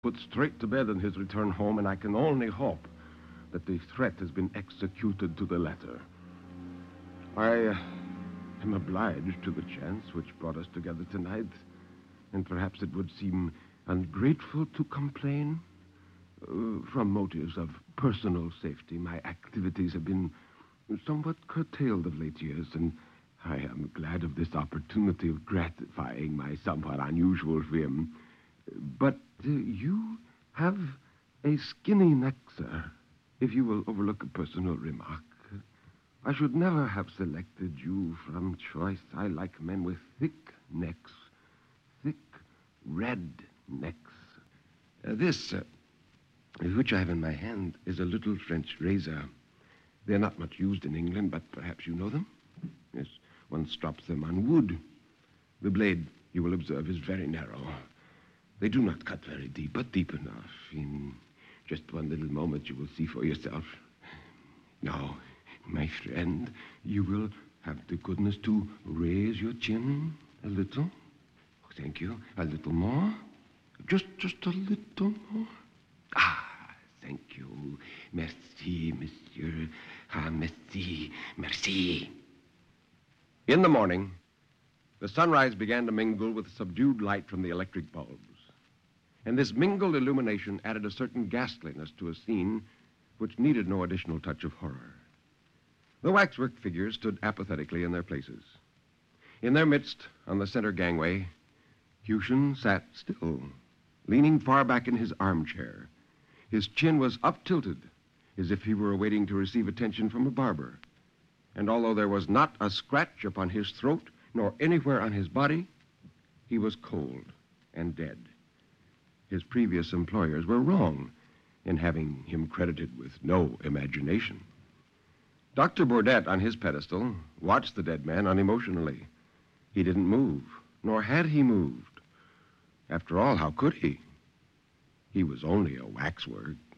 put straight to bed on his return home, and I can only hope that the threat has been executed to the letter. I am obliged to the chance which brought us together tonight, and perhaps it would seem ungrateful to complain. From motives of personal safety, my activities have been somewhat curtailed of late years, and I am glad of this opportunity of gratifying my somewhat unusual whim. But you have a skinny neck, sir, if you will overlook a personal remark. I should never have selected you from choice. I like men with thick necks, thick red necks. This, which I have in my hand, is a little French razor. They're not much used in England, but perhaps you know them? Yes, one strops them on wood. The blade, you will observe, is very narrow. They do not cut very deep, but deep enough. In just one little moment, you will see for yourself. Now, my friend, you will have the goodness to raise your chin a little. Oh, thank you. A little more. Just a little more. Ah, thank you. Merci, monsieur. Ah, merci, merci. In the morning, the sunrise began to mingle with subdued light from the electric bulbs. And this mingled illumination added a certain ghastliness to a scene which needed no additional touch of horror. The waxwork figures stood apathetically in their places. In their midst, on the center gangway, Hushin sat still, leaning far back in his armchair. His chin was up-tilted, as if he were awaiting to receive attention from a barber. And although there was not a scratch upon his throat, nor anywhere on his body, he was cold and dead. His previous employers were wrong in having him credited with no imagination. Dr. Bourdette, on his pedestal, watched the dead man unemotionally. He didn't move, nor had he moved. After all, how could he? He was only a waxwork.